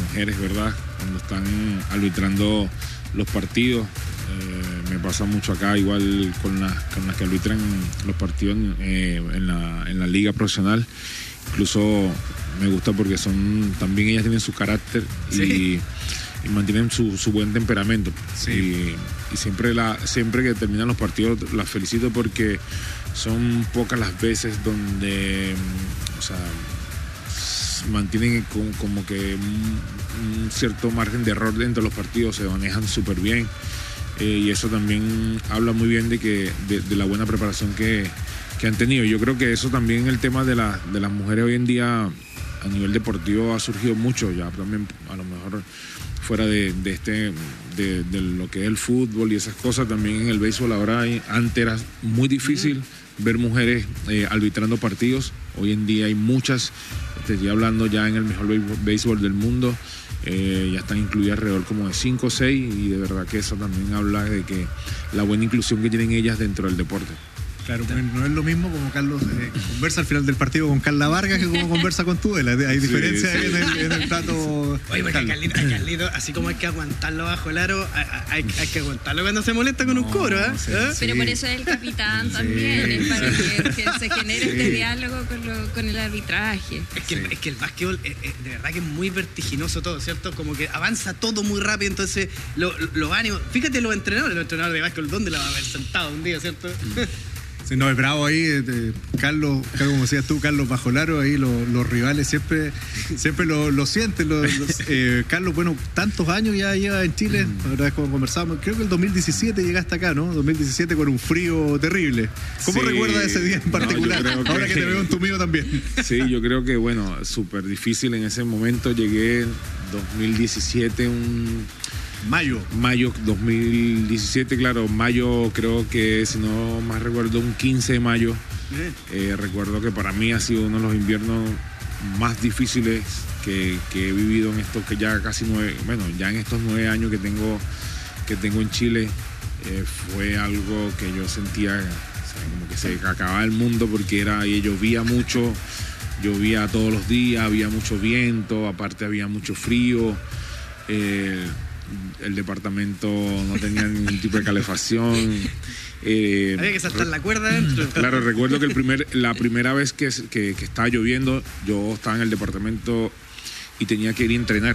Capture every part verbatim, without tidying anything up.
mujeres, ¿verdad? Cuando están arbitrando los partidos. Eh, me pasa mucho acá, igual con las, con las que arbitran los partidos eh, en, la, en la liga profesional. Incluso me gusta porque son también ellas tienen su carácter sí. y, y mantienen su, su buen temperamento. Sí. Y, y siempre, la, siempre que terminan los partidos las felicito porque son pocas las veces donde, o sea, mantienen como, como que un, un cierto margen de error dentro de los partidos, se manejan súper bien. Eh, y eso también habla muy bien de que de, de la buena preparación que, que han tenido. Yo creo que eso también, el tema de, la, de las mujeres hoy en día a nivel deportivo ha surgido mucho, ya también a lo mejor fuera de, de este de, de lo que es el fútbol y esas cosas, también en el béisbol ahora hay, antes era muy difícil uh-huh. ver mujeres eh, arbitrando partidos. Hoy en día hay muchas, te estoy hablando ya en el mejor béisbol del mundo. Eh, ya están incluidas alrededor como de cinco o seis y de verdad que eso también habla de que la buena inclusión que tienen ellas dentro del deporte. Claro, no es lo mismo como Carlos eh, conversa al final del partido con Carla Vargas que como conversa con Tudela. Hay diferencia sí, sí. En, el, en el trato. Oye, porque Carlito, Carlito, así como hay que aguantarlo bajo el aro, hay, hay que aguantarlo cuando se molesta con no, un coro, ¿eh? Sí, ¿Eh? Pero sí. Por eso es el capitán sí. también, es para que, que se genere sí. este diálogo con, lo, con el arbitraje. Es que, sí. el, es que el básquetbol, es, es, de verdad que es muy vertiginoso todo, ¿cierto? Como que avanza todo muy rápido, entonces los lo ánimos. Fíjate los entrenadores, los entrenadores de básquetbol, ¿dónde la va a haber sentado un día, ¿cierto? Sí, no, es bravo ahí, eh, Carlos, como decías tú, Carlos Bajolaro, ahí lo, los rivales siempre siempre lo, lo sienten. Lo, los, eh, Carlos, bueno, tantos años ya lleva en Chile, la verdad es como conversábamos, creo que el dos mil diecisiete llegaste acá, ¿no? dos mil diecisiete con un frío terrible. ¿Cómo sí. recuerdas ese día en particular? No, ahora que, que te veo entumido también. Sí, yo creo que, bueno, súper difícil en ese momento. Llegué en dos mil diecisiete, un... Mayo. Mayo dos mil diecisiete, claro, mayo creo que, si no más recuerdo, un quince de mayo. Eh, recuerdo que para mí ha sido uno de los inviernos más difíciles que, que he vivido en estos, que ya casi nueve, bueno, ya en estos nueve años que tengo, que tengo en Chile. Eh, fue algo que yo sentía, o sea, como que se acababa el mundo porque era, y llovía mucho, llovía todos los días, había mucho viento, aparte había mucho frío. Eh, el departamento no tenía ningún tipo de calefacción. Eh, Había que saltar la cuerda dentro. Claro, recuerdo que el primer, la primera vez que, que, que estaba lloviendo, yo estaba en el departamento y tenía que ir a entrenar.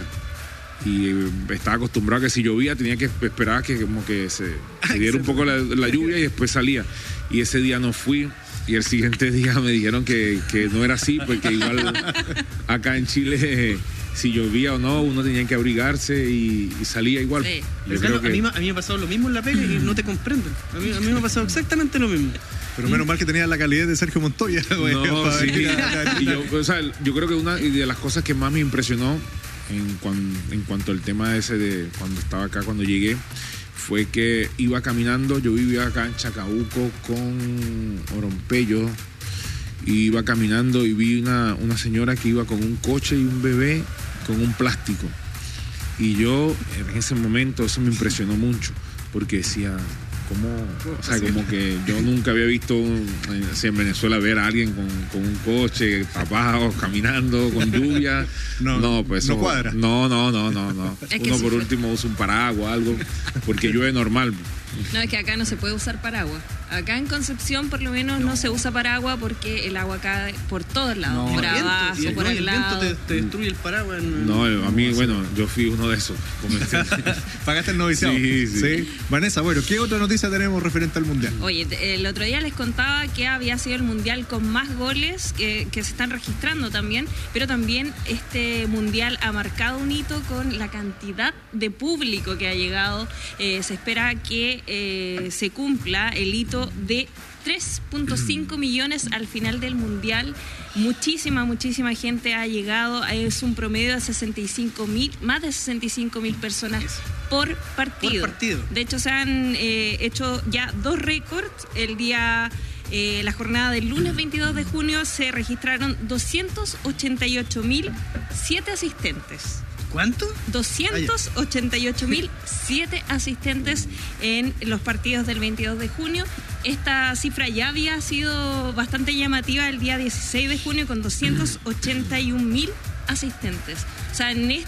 Y estaba acostumbrado a que si llovía tenía que esperar que como que se, se diera un poco la, la lluvia y después salía. Y ese día no fui. Y el siguiente día me dijeron que, que no era así, porque igual acá en Chile, si llovía o no, uno tenía que abrigarse y, y salía igual. Sí. Yo creo que... a, mí, a mí me ha pasado lo mismo en la pega y no te comprenden. A mí, a mí me ha pasado exactamente lo mismo. Pero menos mal que tenía la calidad de Sergio Montoya. Güey, no, sí. Y yo, o sea, yo creo que una de las cosas que más me impresionó en, cuan, en cuanto al tema ese de cuando estaba acá, cuando llegué, fue que iba caminando. Yo vivía acá en Chacabuco con Orompello, y iba caminando y vi una, una señora que iba con un coche y un bebé con un plástico, y yo en ese momento eso me impresionó mucho porque decía, ¿cómo? O sea, como que yo nunca había visto así en Venezuela ver a alguien con, con un coche tapado, caminando, con lluvia. No, no, pues no eso, cuadra. No, no, no, no, no. Es Uno sí por fue... último usa un paraguas, algo, porque llueve normal. No, es que acá no se puede usar paraguas. Acá en Concepción por lo menos no, no se usa paraguas porque el agua cae por todos lados, no, por abajo, viento, por el, el no, lado. El viento te, te destruye el paraguas. En... No, a mí, bueno, yo fui uno de esos. ¿Pagaste el noviciado? Sí, sí, sí. Vanessa, bueno, ¿qué otra noticia tenemos referente al Mundial? Oye, el otro día les contaba que había sido el Mundial con más goles que, que se están registrando también, pero también este Mundial ha marcado un hito con la cantidad de público que ha llegado. Eh, se espera que eh, se cumpla el hito de tres punto cinco millones al final del Mundial. Muchísima, muchísima gente ha llegado. Es un promedio de sesenta y cinco mil, más de sesenta y cinco mil personas por partido. Por partido. De hecho, se han eh, hecho ya dos récords. El día, eh, la jornada del lunes veintidós de junio se registraron doscientos ochenta y ocho mil siete asistentes. ¿Cuánto? doscientos ochenta y ocho mil siete asistentes en los partidos del veintidós de junio. Esta cifra ya había sido bastante llamativa el día dieciséis de junio con doscientos ochenta y un mil asistentes. O sea, en este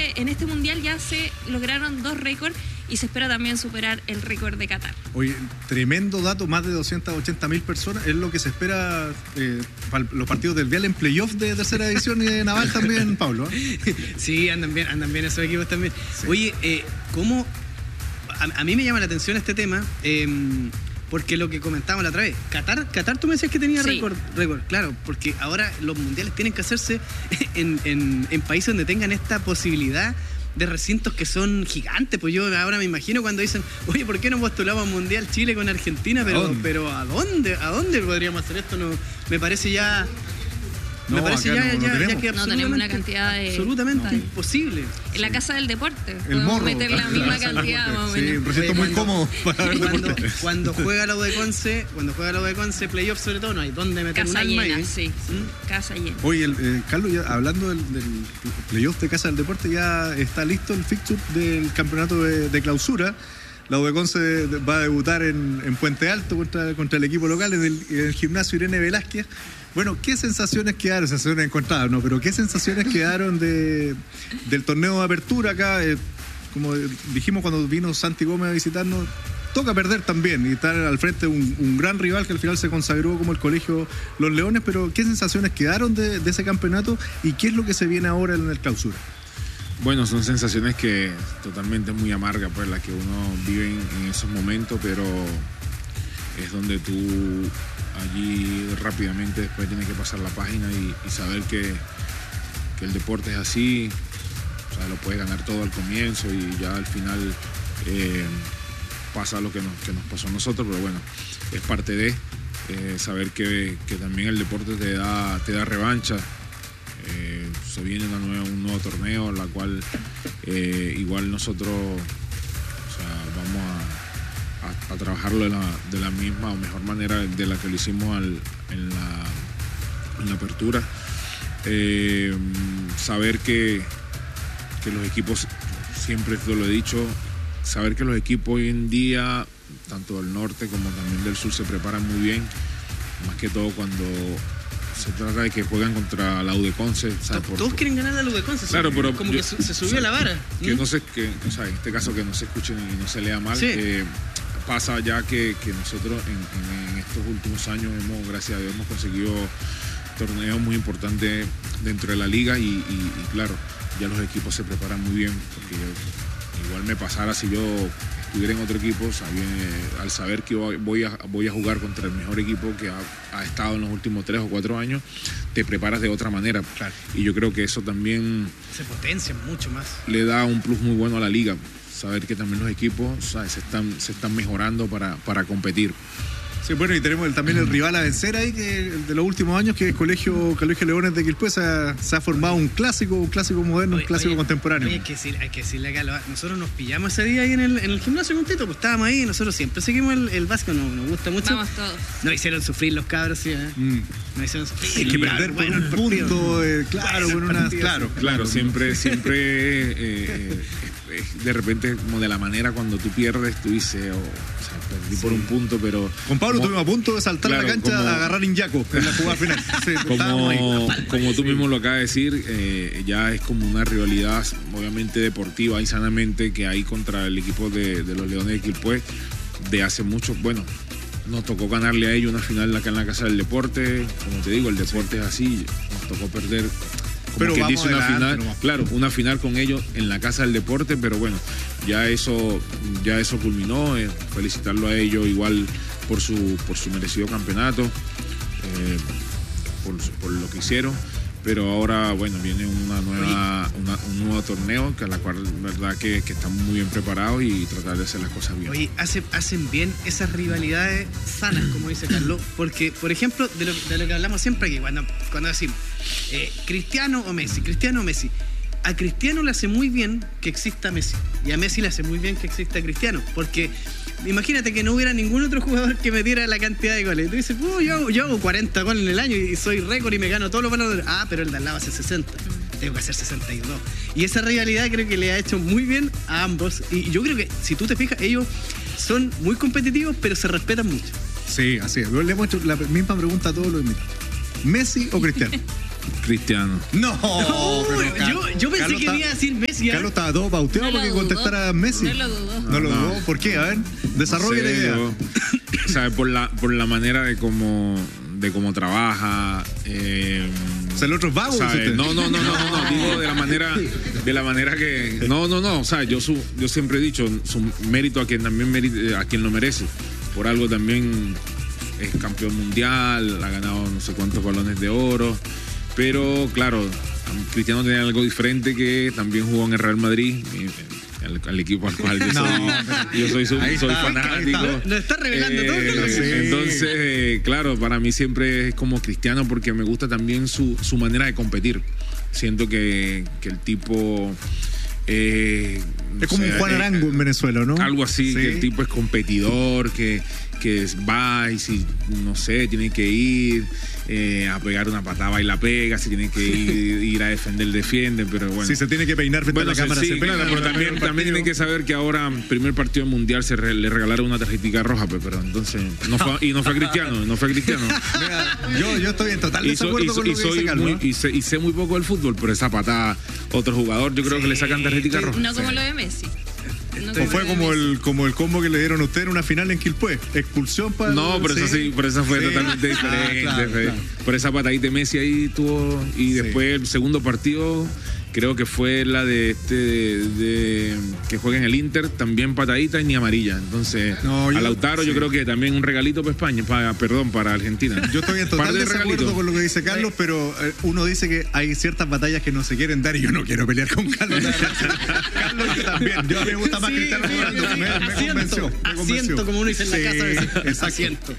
este, en este mundial ya se lograron dos récords y se espera también superar el récord de Qatar. Oye, tremendo dato, más de doscientas ochenta mil personas, es lo que se espera eh, para los partidos del Vial en playoff de tercera división y de Naval también, Pablo. ¿eh? Sí, andan bien, andan bien esos equipos también. Sí. Oye, eh, ¿cómo? A, a mí me llama la atención este tema, eh, porque lo que comentábamos la otra vez, Qatar, Qatar tú me decías que tenía sí. récord, récord, claro, porque ahora los mundiales tienen que hacerse en, en, en países donde tengan esta posibilidad de recintos que son gigantes. Pues yo ahora me imagino cuando dicen, oye, ¿por qué no postulamos al Mundial Chile con Argentina? Pero ¿a dónde? pero ¿a dónde? ¿A dónde podríamos hacer esto? No, me parece ya... No, me parece ya, no, ya, no ya que no tenemos una cantidad de... absolutamente no. imposible. En la Casa del Deporte. El podemos morro. meter la misma cantidad más o menos. Sí, un recinto muy cómodo para ver cuando, deporte. cuando juega la U de Conce, cuando juega la U de Conce, playoff sobre todo, no hay dónde meter Casa un alma llena, ahí. sí. ¿Mm? Casa llena. Oye, el, eh, Carlos, ya hablando del, del playoff de Casa del Deporte, ya está listo el fixture del campeonato de, de clausura. La U de Conce va a debutar en, en Puente Alto contra, contra el equipo local en el, en el gimnasio Irene Velázquez. Bueno, ¿qué sensaciones quedaron? Sensaciones encontradas, ¿no? Pero ¿qué sensaciones quedaron de, del torneo de apertura acá? Eh, como dijimos cuando vino Santi Gómez a visitarnos, toca perder también y estar al frente de un, un gran rival que al final se consagró como el colegio Los Leones, pero ¿qué sensaciones quedaron de, de ese campeonato y qué es lo que se viene ahora en el clausura? Bueno, son sensaciones que totalmente muy amargas, pues las que uno vive en, en esos momentos, pero es donde tú allí rápidamente después tienes que pasar la página y, y saber que, que el deporte es así, o sea, lo puedes ganar todo al comienzo y ya al final eh, pasa lo que nos, que nos pasó a nosotros, pero bueno, es parte de eh, saber que, que también el deporte te da, te da revancha. Eh, se viene una nueva, un nuevo torneo, la cual eh, igual nosotros o sea, vamos a, a, a trabajarlo de la, de la misma o mejor manera de la que lo hicimos al, en, la, en la apertura. Eh, saber que, que los equipos, siempre te lo he dicho, saber que los equipos hoy en día, tanto del norte como también del sur, se preparan muy bien, más que todo cuando se trata de que juegan contra la U de Conce. ¿sabes? Por, Todos quieren ganar a la U de Conce. Claro, pero como yo, que se subió o sea, la vara. Que ¿Mm? no sé, que, o sea, en este caso que no se escuchen y no se lea mal. Sí. Eh, pasa ya que, que nosotros en, en, en estos últimos años hemos, gracias a Dios, hemos conseguido torneos muy importantes dentro de la liga y, y, y claro, ya los equipos se preparan muy bien, porque yo, igual me pasara si yo estuviera en otro equipo, sabía, eh, al saber que voy a, voy a jugar contra el mejor equipo que ha, ha estado en los últimos tres o cuatro años, te preparas de otra manera. Claro. Y yo creo que eso también se potencia mucho más. Le da un plus muy bueno a la liga, saber que también los equipos, ¿sabes? se están, se están mejorando para, para competir. Sí, bueno, y tenemos el, también el rival a vencer ahí, que de los últimos años, que es el Colegio, Colegio Leones de Quilpué. Se ha, se ha formado un clásico, un clásico moderno, oye, un clásico oye, contemporáneo. Oye, hay, que decir, hay que decirle acá, nosotros nos pillamos ese día ahí en el, en el gimnasio con Tito, pues estábamos ahí, nosotros siempre seguimos el, el básico, nos, nos gusta mucho. Vamos todos. Nos hicieron sufrir los cabros, sí, ¿eh? Mm. Nos hicieron sufrir. Hay que perder bueno, por un el partido. punto, eh, claro, Bueno, con el una, partido, claro, sí. Claro, siempre, siempre eh, eh, eh, de repente como de la manera cuando tú pierdes, tú dices, oh, o sea, perdí sí. por un punto, pero... Con Pablo como, estuvimos a punto de saltar claro, a la cancha como, a agarrar Inyaco en la jugada final. Sí, como, como tú mismo lo acabas de decir, eh, ya es como una rivalidad obviamente deportiva y sanamente que hay contra el equipo de, de los Leones de Quilpué de hace mucho, bueno, nos tocó ganarle a ellos una final acá en la Casa del Deporte, como te digo, el deporte es así, nos tocó perder, como pero que vamos dice una adelante, final, nomás. claro, una final con ellos en la Casa del Deporte, pero bueno, ya eso, ya eso culminó, eh, felicitarlo a ellos igual por su, por su merecido campeonato, eh, por, por lo que hicieron. Pero ahora, bueno, viene una nueva, una, un nuevo torneo, que a la cual, verdad, que, que estamos muy bien preparados y tratar de hacer las cosas bien. Oye, hace, hacen bien esas rivalidades sanas, como dice Carlos, porque, por ejemplo, de lo, de lo que hablamos siempre aquí, cuando, cuando decimos eh, Cristiano o Messi, Cristiano o Messi, a Cristiano le hace muy bien que exista Messi, y a Messi le hace muy bien que exista Cristiano, porque... Imagínate que no hubiera ningún otro jugador que metiera la cantidad de goles. Tú dices, oh, yo, hago, yo hago cuarenta goles en el año y soy récord y me gano todos los balones. Ah, pero el de al lado hace sesenta. Tengo que hacer sesenta y dos. Y esa rivalidad creo que le ha hecho muy bien a ambos. Y yo creo que, si tú te fijas, ellos son muy competitivos, pero se respetan mucho. Sí, así es. Le hemos hecho la misma pregunta a todos los invitados. ¿Messi o Cristiano? Cristiano. No, No, pero Car- yo, yo pensé Carlos que está- iba a decir Messi. ¿eh? Carlos estaba todo pauteado No lo porque dudó. contestara a Messi. No lo dudó. No lo No. dudó. ¿Por qué? A ver, desarrolle No sé, la idea. yo- o sea, por la, por la manera de cómo, de cómo trabaja. Eh, O sea, el otro es vago, dice ¿sabe? usted. No, no, no, no, no, no, digo de la manera, de la manera que. No, no, no. O sea, yo su, yo siempre he dicho su mérito a quien también merite, a quien lo merece. Por algo también es campeón mundial, ha ganado no sé cuántos balones de oro. Pero claro, Cristiano tenía algo diferente, que también jugó en el Real Madrid, al, al equipo al cual yo soy, No, yo soy, su- ahí soy está, fanático. ahí está. Lo está revelando Eh, todo, Carlos. Sí. Entonces, eh, claro, para mí siempre es como Cristiano, porque me gusta también su, su manera de competir. Siento que, que el tipo... eh, no Es como sé, un Juan eh, Arango en Venezuela, ¿no? algo así, Sí. que el tipo es competidor, que, que es- va y si, no sé, tiene que ir eh, a pegar una patada, va y la pega, si tiene que ir, ir a defender, defiende, pero bueno. Si se tiene que peinar frente Bueno, a la cámara, sí, se peina. claro, pero también, el también tienen que saber que ahora, primer partido mundial, se re- le regalaron una tarjetita roja, pues, pero entonces, no fue, y no fue a Cristiano, no fue a Cristiano. Mira, yo, yo estoy en total Y, so- desacuerdo y so- con lo y que soy dice Carlos. muy- y sé, y sé muy poco del fútbol, pero esa patada, otro jugador, yo creo que le sacan tarjetita roja. No como lo de Messi. No O fue lo de como Messi. el, como el combo que le dieron a usted en una final en Quilpué. Expulsión para... No, pero eso sí, pero eso fue Sí. totalmente Ah, diferente. claro, fue- claro. Por esa patadita de Messi ahí tuvo. Y después el segundo partido, creo que fue la de este de, de- que juega en el Inter, también patadita y ni amarilla. Entonces, No, yo- a Lautaro yo sí. creo que también un regalito para España, para, perdón, para Argentina. Yo estoy en Par total de desacuerdo regalitos. con lo que dice Carlos, pero eh, uno dice que hay ciertas batallas que no se quieren dar y yo no quiero pelear con Carlos. Carlos, yo también. Yo a mí me gusta más Sí, Cristiano sí, Ronaldo. sí, sí. Me, me Asiento, convenció. Me convenció. asiento, como uno dice en la Sí, casa, a veces. exacto. Asiento.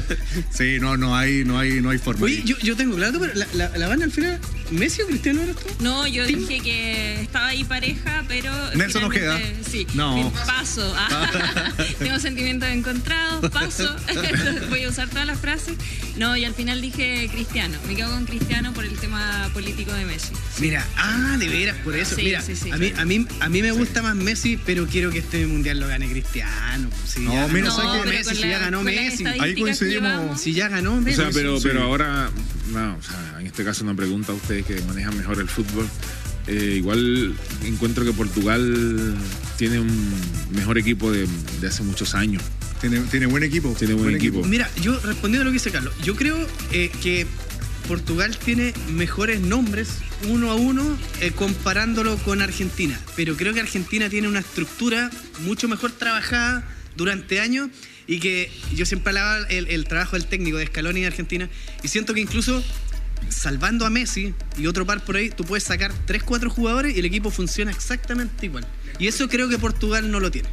Sí, no, no hay, no hay, no hay forma. Oye, yo, yo tengo claro, pero la, la, la van al final, ¿Messi o Cristiano eres tú? No, yo Tim- dije que estaba ahí pareja, pero. Nelson finalmente, Ojeda. Sí. No. Paso. Ah, tengo sentimientos encontrados, paso. Voy a usar todas las frases. No, y al final dije Cristiano. Me quedo con Cristiano por el tema político de Messi. Mira, ah, de veras, por eso. Sí, Mira, sí, sí. a, mí, a, mí, a mí me gusta más Messi, pero quiero que este mundial lo gane Cristiano. Si No, ya mira, ganó ¿sabes qué? Messi, con si la- ya ganó con las Messi. estadísticas Ahí coincidimos. que llevamos. Si ya ganó O Messi. sea, pero, sí. pero ahora, no, o sea, en este caso una pregunta a ustedes que manejan mejor el fútbol. Eh, igual encuentro que Portugal tiene un mejor equipo de, de hace muchos años. Tiene, tiene buen equipo. Tiene buen equipo. Mira, yo respondiendo a lo que dice Carlos, yo creo eh, que Portugal tiene mejores nombres uno a uno eh, comparándolo con Argentina, pero creo que Argentina tiene una estructura mucho mejor trabajada durante años y que yo siempre hablaba el, el trabajo del técnico de Scaloni en Argentina y siento que incluso salvando a Messi y otro par por ahí, tú puedes sacar tres, cuatro jugadores y el equipo funciona exactamente igual. Y eso creo que Portugal no lo tiene.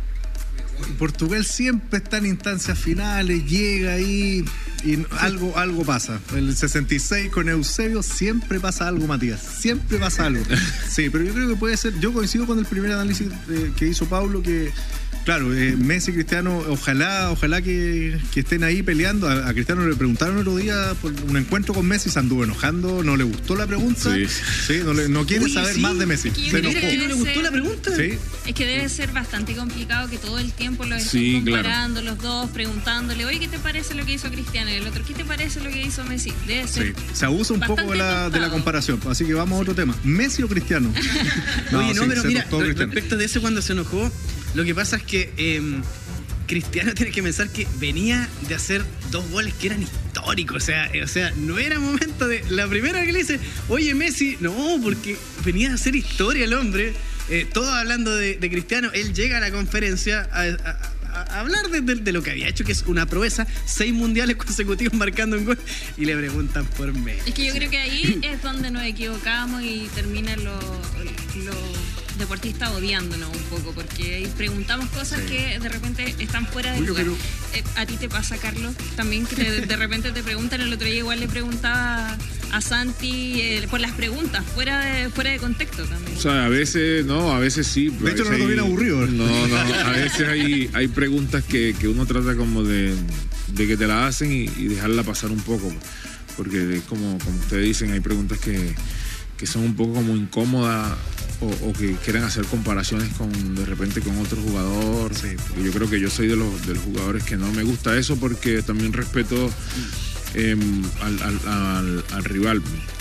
Portugal siempre está en instancias finales, llega ahí y algo, algo pasa. El sesenta y seis con Eusebio siempre pasa algo, Matías. Siempre pasa algo. Sí, pero yo creo que puede ser. Yo coincido con el primer análisis eh, que hizo Pablo, que claro, eh, Messi y Cristiano, ojalá, ojalá que, que estén ahí peleando. A, a Cristiano le preguntaron el otro día por un encuentro con Messi, se anduvo enojando, no le gustó la pregunta. Sí. Sí, no, le- no quiere Oye, saber sí. más de Messi. Es que yo Se creo Mira, enojó. que no le gustó la pregunta. Sí. Es que debe ser bastante complicado que todo el tiempo los estén Sí, claro. comparando los dos, preguntándole, oye, ¿qué te parece lo que hizo Cristiano? Y el otro, ¿qué te parece lo que hizo Messi? Debe ser. Sí, se abusa un poco de la, bastante de la tostado. comparación. Así que vamos a otro tema. ¿Messi o Cristiano? Oye, no, sí, pero se mira, tostó re- Cristiano. respecto de eso cuando se enojó, lo que pasa es que eh, Cristiano tiene que pensar que venía de hacer dos goles que eran históricos, o sea, eh, o sea, no era momento de... La primera que le dice, oye Messi, no, porque venía a hacer historia el hombre, eh, todos hablando de, de Cristiano, él llega a la conferencia a... a- a hablar de, de- de lo que había hecho, que es una proeza, seis mundiales consecutivos marcando un gol, y le preguntan por Messi. Es que yo creo que ahí es donde nos equivocamos y terminan los los deportistas odiándonos un poco, porque ahí preguntamos cosas Sí. que de repente están fuera de Oye, lugar. pero- Eh, a ti te pasa, Carlos, también que te- de repente te preguntan. El otro día igual le preguntaba a Santi eh, por las preguntas, fuera de, fuera de contexto también. O sea, a veces, no, a veces sí. De hecho, no lo viene aburrido. No, no, a veces hay, hay preguntas que, que uno trata como de, de que te la hacen y, y dejarla pasar un poco. Porque es como, como ustedes dicen, hay preguntas que, que son un poco como incómodas o, o que quieran hacer comparaciones con de repente con otro jugador. Sí. Yo creo que yo soy de los, de los jugadores que no me gusta eso porque también respeto eh, al, al, al, al rival.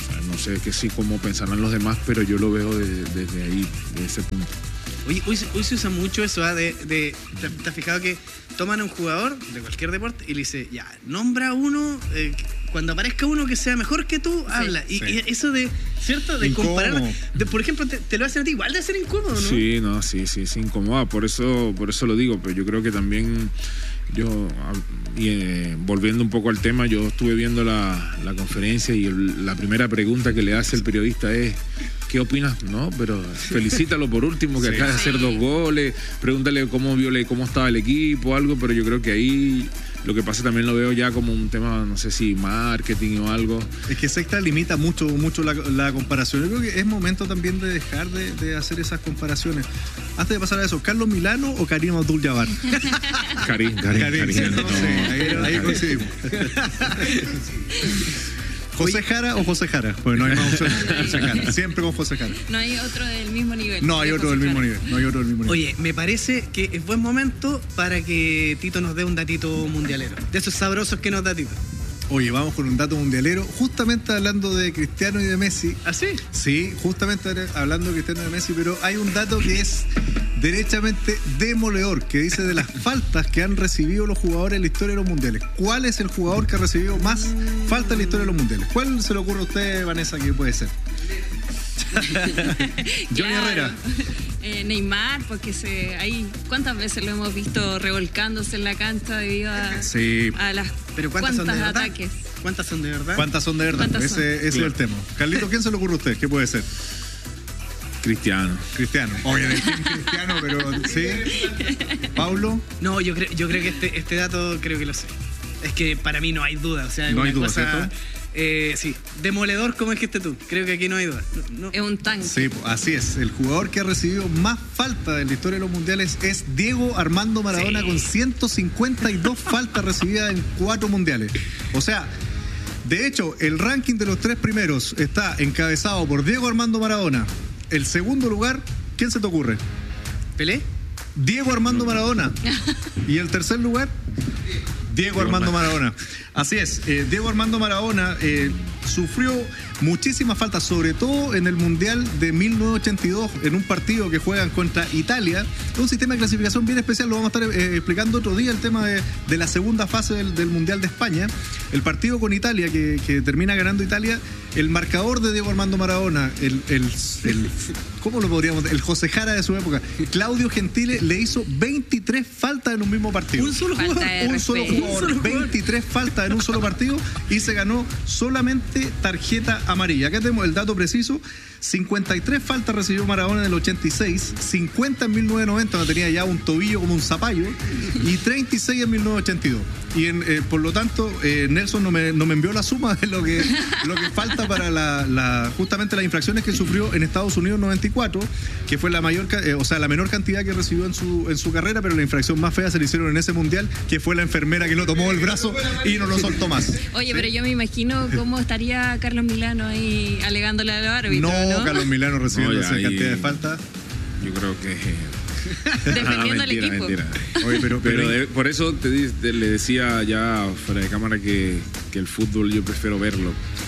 no sé que sí cómo pensarán los demás, pero yo lo veo de- desde ahí, de ese punto. Hoy, hoy, se- hoy se usa mucho eso, ¿ah? de, de ¿te, te has fijado que toman a un jugador de cualquier deporte y le dice, ya, nombra uno, eh, cuando aparezca uno que sea mejor que tú, habla. Y, sí. y eso de, ¿cierto? De Incómodo. comparar, de, por ejemplo, te, te lo hacen a ti, igual de ser incómodo, ¿no? Sí, no, sí, sí, sí, incomoda, por eso, por eso lo digo, pero yo creo que también yo, a- y, eh, volviendo un poco al tema, yo estuve viendo la, la conferencia y el- la primera pregunta que le hace el periodista es, ¿qué opinas? No, pero felicítalo por último, que Sí. acaba de hacer dos goles, pregúntale cómo vio, le- cómo estaba el equipo, algo, pero yo creo que ahí lo que pasa también lo veo ya como un tema, no sé si marketing o algo. Es que Sexta limita mucho, mucho la, la comparación. Yo creo que es momento también de dejar de, de hacer esas comparaciones. Antes de pasar a eso, ¿Carlos Milano o Karim Abdul-Jabbar? Karim, Karim, Karim, sí, Karim, no, no. sí, ahí, ahí coincidimos. ¿José Jara o José Jara? Pues no hay más opción. José Jara. Siempre con José Jara. No hay otro del mismo nivel. No hay de otro del José mismo Jara. nivel. No hay otro del mismo nivel. Oye, me parece que es buen momento para que Tito nos dé un datito mundialero. De esos sabrosos que nos da Tito. Oye, vamos con un dato mundialero. Justamente hablando de Cristiano y de Messi. ¿Ah, sí? Sí, justamente hablando de Cristiano y de Messi, pero hay un dato que es derechamente demoledor, que dice de las faltas que han recibido los jugadores en la historia de los mundiales. ¿Cuál es el jugador que ha recibido más faltas en la historia de los mundiales? ¿Cuál se le ocurre a usted, Vanessa, que puede ser? Johnny Claro. Herrera. Eh, Neymar, porque se, ahí, ¿cuántas veces lo hemos visto revolcándose en la cancha debido a, Sí. a las Pero ¿cuántas son de verdad? ataques? ¿Cuántas son de verdad? ¿Cuántas son de verdad? ¿Cuántas son? Ese, ese es el tema. Carlito, ¿quién se le ocurre a usted? ¿Qué puede ser? Cristiano. Cristiano. Obviamente Cristiano, pero sí. Paulo. No, yo creo, yo creo que este, este dato creo que lo sé. Es que para mí no hay duda. O sea, es No una hay duda, cosa, ¿cierto? eh, sí, demoledor como dijiste tú. Creo que aquí no hay duda. No, no. Es un tanque. Sí, así es. El jugador que ha recibido más faltas en la historia de los mundiales es Diego Armando Maradona, Sí. con ciento cincuenta y dos faltas recibidas en cuatro mundiales. O sea, de hecho, el ranking de los tres primeros está encabezado por Diego Armando Maradona. El segundo lugar, ¿quién se te ocurre? ¿Pelé? Diego Armando Maradona. Y el tercer lugar, Diego Armando Maradona. Así es, eh, Diego Armando Maradona eh, sufrió muchísimas faltas, sobre todo en el Mundial de mil novecientos ochenta y dos, en un partido que juegan contra Italia. Un sistema de clasificación bien especial, lo vamos a estar eh, explicando otro día, el tema de, de la segunda fase del, del Mundial de España. El partido con Italia, que, que termina ganando Italia, el marcador de Diego Armando Maradona, el, el, el ¿cómo lo podríamos? El José Jara de su época, Claudio Gentile, le hizo veintitrés faltas en un mismo partido. Un solo Falta jugador. de Un solo respeto. jugador, Un solo jugador. veintitrés faltas en un solo partido y se ganó solamente tarjeta amarilla. Acá tenemos el dato preciso. cincuenta y tres faltas recibió Maradona en el ochenta y seis, cincuenta en mil novecientos noventa, donde tenía ya un tobillo como un zapallo, y treinta y seis en mil novecientos ochenta y dos. Y en, eh, por lo tanto, eh, Nelson no me, no me envió la suma de lo que, lo que falta para la, la- justamente las infracciones que sufrió en Estados Unidos en noventa y cuatro, que fue la mayor, ca- eh, o sea, la menor cantidad que recibió en su, en su carrera, pero la infracción más fea se le hicieron en ese mundial, que fue la enfermera que lo tomó el brazo y no lo soltó más. Oye, pero yo me imagino cómo estaría Carlos Milano ahí alegándole al árbitro, No, ¿no? Carlos Milano recibiendo No, ya esa ahí- cantidad de faltas. Yo creo que... Defendiendo Ah, al mentira, equipo. mentira. Oye, pero, Pero pero- de- por eso te, di- te- le decía ya fuera de cámara que, que el fútbol yo prefiero verlo.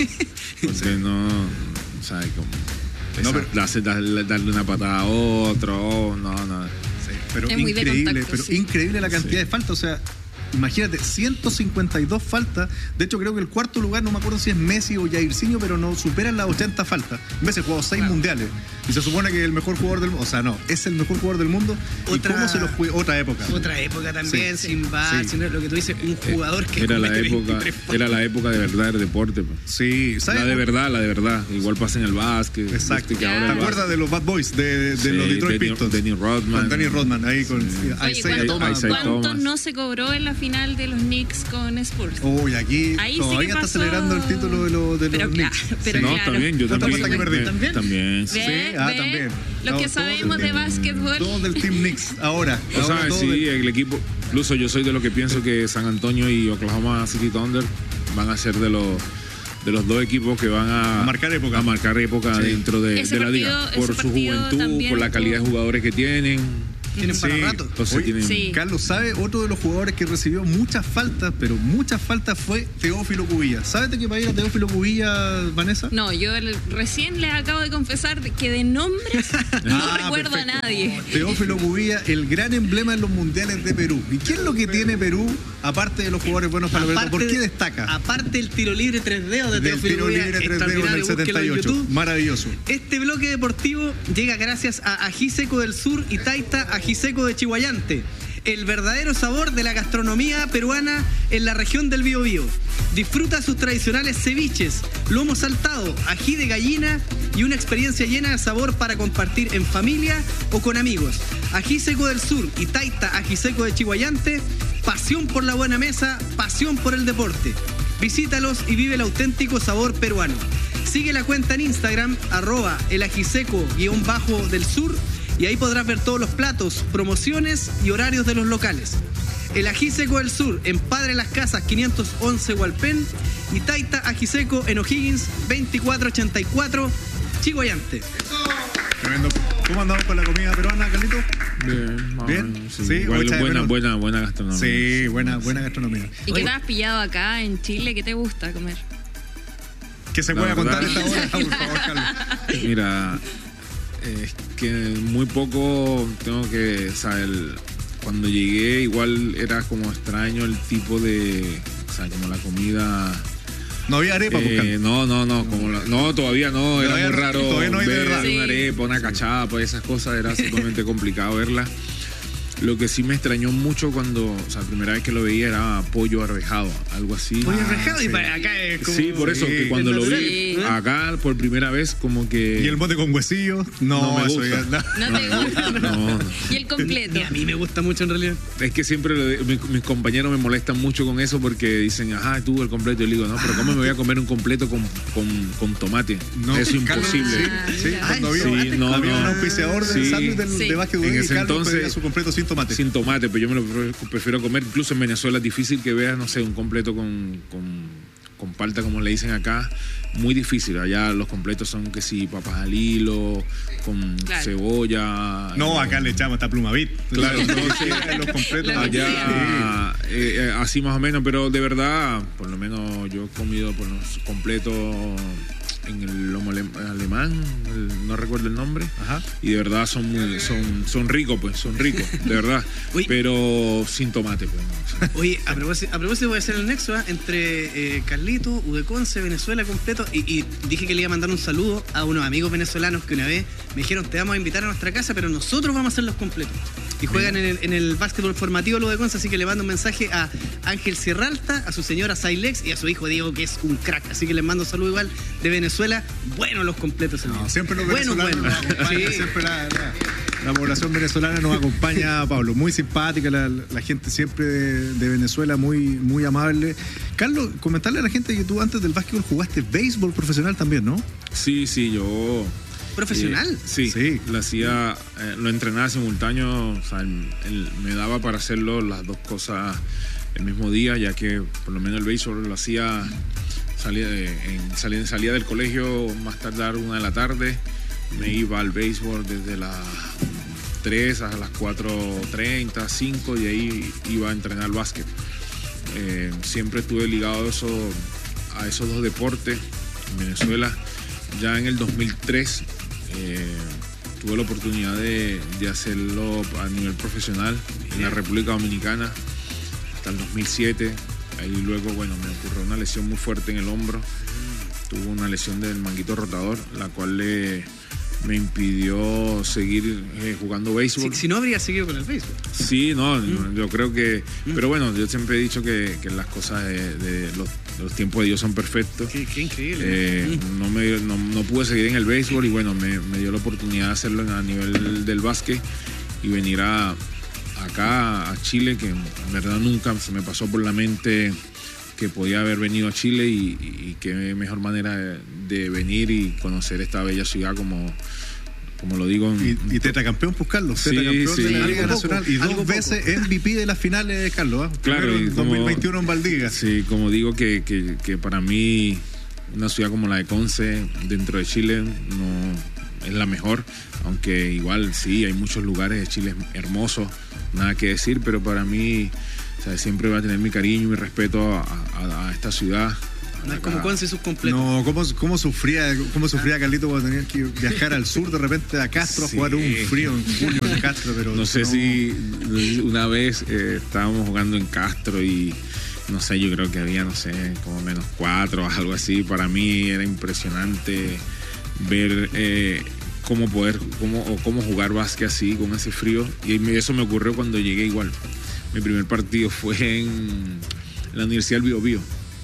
Porque no, ¿sabes? Como No, esa- pero- darse- darle, darle una patada a otro, oh, no, no. Sí, pero Es muy de increíble, contacto, pero sí. increíble la cantidad Sí. de faltas. O sea, imagínate, ciento cincuenta y dos faltas. De hecho, creo que el cuarto lugar, no me acuerdo si es Messi o Jairzinho, pero no superan las ochenta faltas. Messi jugó seis mundiales y se supone que es el mejor jugador del mundo. O sea, no, es el mejor jugador del mundo. Otra- ¿Y cómo se lo juega? Otra época. Otra época también, Sí, sin sí, bar, sí. sin lo que tú dices, un jugador que Era la comete época, veintitrés faltas. era la época de verdad del deporte. Pues. Sí, ¿sabes? La de verdad, la de verdad. Igual pasa en el básquet. Exacto. viste que ¿Te ahora el acuerdas de los Bad Boys, de, de Sí, los Detroit Denny- Pistons? Denny Rodman. Con Denny Rodman, ahí con Oye, Isaiah ¿cuánto, Thomas. Isaiah cuánto Thomas. no se cobró en la final de los Knicks con Spurs? Uy, aquí Ahí sí todavía que está pasó- celebrando el título de, los de Pero los claro, Knicks. pero no, claro. también, yo ¿Cuánto también. pasa que perdí? También. también sí. ¿Ve? Sí, ah, ¿Ve? también. Lo No, que todos sabemos del de team- básquetbol. Todos del Team Knicks, ahora. O ahora sea, todos sí, del- el equipo. Incluso yo soy de los que pienso que San Antonio y Oklahoma City Thunder van a ser de los de los dos equipos que van a, A marcar época. a marcar época Sí. dentro de, Ese de la partido- liga. Por ese su partido juventud, también por la calidad de tuvo- jugadores que tienen. Tienen Sí. para rato. Entonces Oye, tienen... Sí. Carlos, ¿sabe? Otro de los jugadores que recibió muchas faltas, pero muchas faltas fue Teófilo Cubilla. ¿Sabes de qué país era Teófilo Cubilla, Vanessa? No, yo el- recién les acabo de confesar que de nombres no Ah, recuerdo perfecto. a nadie. Teófilo Cubilla, el gran emblema en los mundiales de Perú. ¿Y qué es lo que tiene Perú, aparte de los jugadores buenos para la pelota? ¿Por qué de- destaca? Aparte el tiro libre tres dedos de Del Teófilo tiro Cubilla, libre tres dedos en el extraordinario, búsquelo setenta y en ocho. YouTube. Maravilloso. Este bloque deportivo llega gracias a Ajiseco del Sur y Taita Ajiseco de Chihuayante. El verdadero sabor de la gastronomía peruana en la región del Biobío. Disfruta sus tradicionales ceviches, lomo saltado, ají de gallina y una experiencia llena de sabor para compartir en familia o con amigos. Ajiseco del Sur y Taita Ajiseco de Chihuayante, pasión por la buena mesa, pasión por el deporte. Visítalos y vive el auténtico sabor peruano. Sigue la cuenta en Instagram, arroba el ajiseco guión bajo del sur, y ahí podrás ver todos los platos, promociones y horarios de los locales. El Ajiseco del Sur en Padre Las Casas quinientos once Hualpén y Taita Ajiseco en O'Higgins veinticuatro ochenta y cuatro Chihuayante. Tremendo. ¿Cómo andamos con la comida peruana, Carlito? Bien, más o Bien. menos, Sí, Igual hoy está de buena, menos. buena, buena gastronomía. Sí, buena, buena gastronomía. ¿Y qué te has pillado acá en Chile? ¿Qué te gusta comer? ¿Qué se La puede contar a verdad- esta hora, por favor, Carlos? Mira, es que muy poco tengo que, o sea, el- cuando llegué igual era como extraño el tipo de, o sea, como la comida. No había arepa, pues, eh, Carlos. no, no, no, como la- no, todavía no, era Todavía muy no- raro todavía no hay de ver verdad. una Sí. arepa, una cachapa, pues esas cosas era sumamente complicado verlas. Lo que sí me extrañó mucho cuando, o sea, la primera vez que lo veía era pollo arvejado, algo así. Pollo Ah, arvejado sí. y para acá es como... Sí, por eso, Sí. que cuando Es lo natural. vi Sí. acá por primera vez, como que... ¿Y el mote con huesillo? No, No me eso gusta. ya- no. ¿No te gusta? No, no. ¿Y el completo? Ni a mí me gusta mucho en realidad. Es que siempre lo- mi- mis compañeros me molestan mucho con eso porque dicen, ajá, tú el completo. Yo le digo, no, pero ¿cómo me voy a comer un completo con, con, con tomate? No, eso es Carlos, imposible. Ah, Sí, sí, mira. cuando Ay, había, sí, no, había no. un auspiciador del Sí. sándwich del, Sí. de básquet En y ese Carlos entonces- pedía su completo sin tomate. Sin tomate, pero yo me lo pre- prefiero comer. Incluso en Venezuela es difícil que veas, no sé, un completo con, con, con palta, como le dicen acá. Muy difícil. Allá los completos son que sí, papas al hilo, con Claro. cebolla. No, eh, acá le echamos hasta plumavit. Claro, entonces, los completos. Lo que allá eh, eh, así más o menos, pero de verdad, por lo menos yo he comido por los completos en el lomo ale- alemán, el- no recuerdo el nombre, Ajá. y de verdad son muy, son, son ricos, pues, son ricos, de verdad, Uy. pero sin tomate, pues, no, sí. Oye, a propósito, a propósito voy a hacer el nexo ¿ah? entre eh, Carlito, Udeconce, Venezuela completo, y, y dije que le iba a mandar un saludo a unos amigos venezolanos que una vez me dijeron, te vamos a invitar a nuestra casa, pero nosotros vamos a hacer los completos. Y juegan en el, en el básquetbol formativo lo de Conce, así que le mando un mensaje a Ángel Sierralta, a su señora Sailex y a su hijo Diego, que es un crack. Así que les mando un saludo igual de Venezuela. Bueno los completos, No, amigos. siempre los bueno, venezolanos bueno. nos acompañan, Sí. siempre la, la- la población venezolana nos acompaña, Pablo. Muy simpática, la, la gente siempre de, de Venezuela, muy, muy amable. Carlos, comentarle a la gente que tú antes del básquetbol jugaste béisbol profesional también, ¿no? Sí, sí, yo... ¿Profesional? eh, sí, Sí. lo hacía, eh, lo entrenaba simultáneo, o sea, el- el- me daba para hacerlo las dos cosas el mismo día, ya que por lo menos el béisbol lo hacía, salía, de- en- salía, salía del colegio más tardar una de la tarde, me iba al béisbol desde las tres a las cuatro treinta, cinco, y ahí iba a entrenar básquet. Eh, siempre estuve ligado a, eso, a esos dos deportes en Venezuela. Ya en el dos mil tres eh, tuve la oportunidad de, de hacerlo a nivel profesional en la República Dominicana hasta el dos mil siete. Ahí luego, bueno, me ocurrió una lesión muy fuerte en el hombro. Tuve una lesión del manguito rotador, la cual le, me impidió seguir eh, jugando béisbol. Si, si no, habría seguido con el béisbol. Sí, no, yo creo que... Pero bueno, yo siempre he dicho que, que las cosas de, de los, de los tiempos de Dios son perfectos. Qué, qué increíble. Eh, no, me, no, no pude seguir en el béisbol y bueno, me, me dio la oportunidad de hacerlo a nivel del básquet y venir a, acá a Chile, que en verdad nunca se me pasó por la mente que podía haber venido a Chile y, y qué mejor manera de, de venir y conocer esta bella ciudad como, como lo digo. En, Y, y tetracampeón, pues, Carlos. Sí, Tetracampeón sí. de la Liga Algo Nacional poco, y algo dos poco. veces M V P de las finales, Carlos. ¿ah? Claro, Primero y en como- dos mil veintiuno en Valdivia. Sí, como digo que, que, que para mí una ciudad como la de Conce, dentro de Chile, no es la mejor, aunque igual sí, hay muchos lugares de Chile hermosos, nada que decir, pero para mí, o sea, siempre va a tener mi cariño y mi respeto a, a, a esta ciudad. No es como Conce y sus completos. No, ¿cómo, cómo sufría cómo sufría Carlito cuando tenía que viajar al sur de repente a Castro sí. a jugar un frío en junio en Castro? Pero no sé no... si una vez eh, estábamos jugando en Castro y no sé, yo creo que había, no sé, como menos cuatro o algo así. Para mí era impresionante ver eh, cómo poder, cómo, o cómo jugar básquet así, con ese frío. Y eso me ocurrió cuando llegué igual. Mi primer partido fue en la Universidad del Biobío.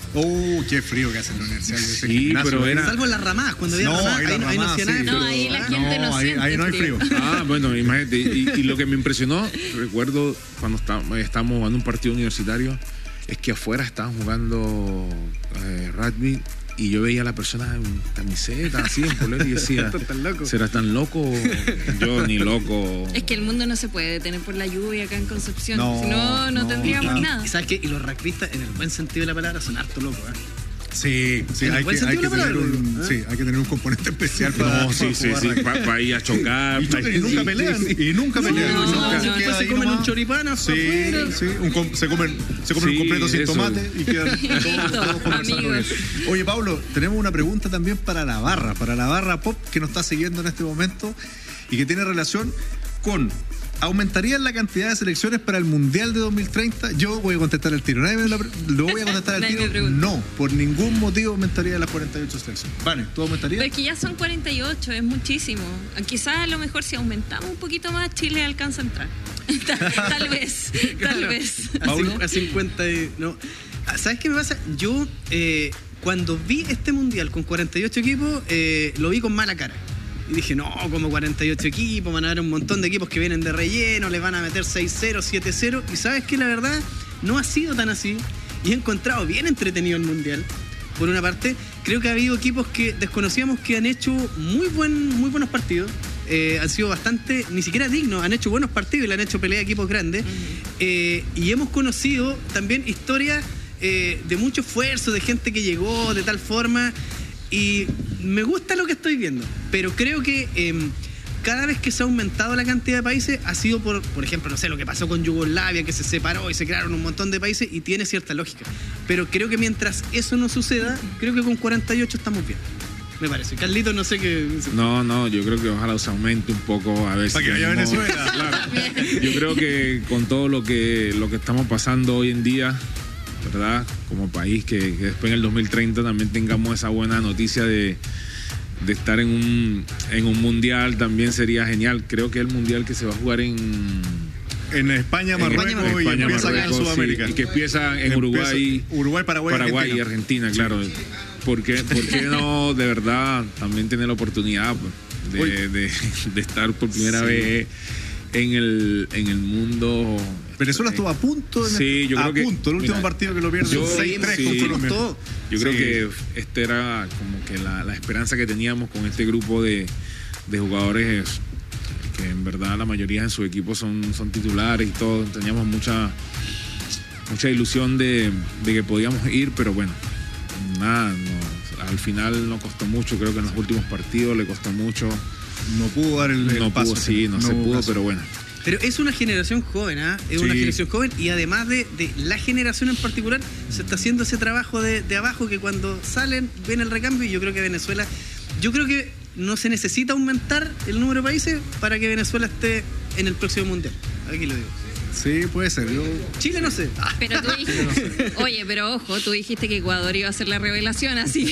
Oh, qué frío que hace en la universidad. Sí, pero era... Salvo en las ramadas, cuando había no, ramadas, ahí, ahí, la ahí no hacía sí, nada. No, ahí la gente no, no ahí, siente ahí no hay frío. Ah, bueno, imagínate. Y, y lo que me impresionó, recuerdo cuando estábamos, estábamos jugando un partido universitario, es que afuera estaban jugando eh, rugby y yo veía a la persona en camiseta, así, en polera, y decía, tan loco. ¿será tan loco? Yo ni loco. Es que el mundo no se puede detener por la lluvia acá en Concepción, no, si no, no, no tendríamos no. nada. ¿Y sabes qué? Y los rugbyistas, en el buen sentido de la palabra, son harto locos, ¿eh? Sí, sí, En el hay buen que, hay, que sentido de la tener palabra, un, ¿eh? sí, hay que tener un componente especial para, No, sí, sí, para sí, jugar para pa ir a chocar. Y, pa- y nunca pelean, sí, sí. y nunca No, pelean. no, y nunca no, se no, queda después se ahí comen nomás. un choripán hasta Sí, afuera. sí, un com- se comen, se comen Sí, un completo sin eso. tomate y quedan todos, todos conversando amigos. bien. Oye, Pablo, tenemos una pregunta también para la barra, para la barra pop que nos está siguiendo en este momento y que tiene relación con: ¿aumentarían la cantidad de selecciones para el Mundial de dos mil treinta? Yo voy a contestar al tiro. Nadie me lo, lo voy a contestar al Nadie me tiro. pregunta. No, por ningún motivo aumentaría las cuarenta y ocho selecciones. Vale, ¿tú aumentarías? Pero es que ya son cuarenta y ocho, es muchísimo. Quizás a lo mejor si aumentamos un poquito más, Chile alcanza a entrar. Tal vez, tal Claro. vez. A, Paulo. cin- a cincuenta y... No. ¿Sabes qué me pasa? Yo, eh, cuando vi este mundial con cuarenta y ocho equipos, eh, lo vi con mala cara. Y dije, no, como cuarenta y ocho equipos, van a haber un montón de equipos que vienen de relleno, les van a meter seis cero, siete cero. Y sabes que la verdad no ha sido tan así. Y he encontrado bien entretenido el mundial. Por una parte, creo que ha habido equipos que desconocíamos que han hecho muy, buen, muy buenos partidos. Eh, han sido bastante, ni siquiera dignos, han hecho buenos partidos y le han hecho pelea a equipos grandes. Eh, y hemos conocido también historias eh, de mucho esfuerzo, de gente que llegó de tal forma. Y me gusta lo que estoy viendo, pero creo que eh, cada vez que se ha aumentado la cantidad de países ha sido por, por ejemplo, no sé, lo que pasó con Yugoslavia, que se separó y se crearon un montón de países y tiene cierta lógica. Pero creo que mientras eso no suceda, creo que con cuarenta y ocho estamos bien. Me parece. Carlitos, no sé qué... No, no, yo creo que ojalá se aumente un poco, a ver si Para que vaya a tenemos- Venezuela. Claro. Yo creo que con todo lo que lo que estamos pasando hoy en día, ¿verdad? Como país, que, que después en el dos mil treinta también tengamos esa buena noticia de, de estar en un, en un mundial, también sería genial. Creo que el mundial que se va a jugar en... En España, Marruecos en y España, empieza acá en Marruecos, Sudamérica. sí, y que empieza en Empieza Uruguay, Uruguay, Paraguay, Paraguay y Argentina. Argentina, claro. ¿Por qué, por qué no, de verdad, también tener la oportunidad pues, de, de, de estar por primera Sí. vez en el, en el mundo? Venezuela estuvo a punto. En Sí, yo a creo que- punto. El último mira, partido que lo pierde yo- seis tres sí, con Colombia. todo. Yo creo Sí. que este era como que la, la esperanza que teníamos con este grupo de, de jugadores que en verdad la mayoría en su equipo son, son titulares y todo. Teníamos mucha mucha ilusión de, de que podíamos ir, pero bueno, nada, no, al final nos costó mucho. Creo que en los últimos partidos le costó mucho. No pudo dar el, el No paso. pudo, sí, no, se hubo pudo, caso. pero bueno. Pero es una generación joven, ¿ah? Es Sí. una generación joven y además de, de la generación en particular, se está haciendo ese trabajo de, de abajo que cuando salen ven el recambio y yo creo que Venezuela, yo creo que no se necesita aumentar el número de países para que Venezuela esté en el próximo mundial. Aquí lo digo. Sí, puede ser. Yo... Chile no sé. Ah, Pero tú dijiste, oye, pero ojo, tú dijiste que Ecuador iba a ser la revelación, así